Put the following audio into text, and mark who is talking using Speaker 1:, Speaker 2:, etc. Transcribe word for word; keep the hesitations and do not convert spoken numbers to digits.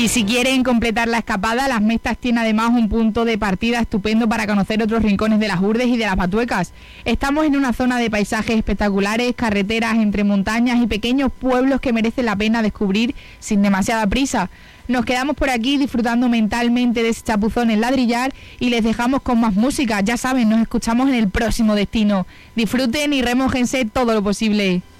Speaker 1: Y si quieren completar la escapada, Las Mestas tiene además un punto de partida estupendo para conocer otros rincones de las Urdes y de las Batuecas. Estamos en una zona de paisajes espectaculares, carreteras entre montañas y pequeños pueblos que merecen la pena descubrir sin demasiada prisa. Nos quedamos por aquí disfrutando mentalmente de ese chapuzón en Ladrillar y les dejamos con más música. Ya saben, nos escuchamos en el próximo destino. Disfruten y remójense todo lo posible.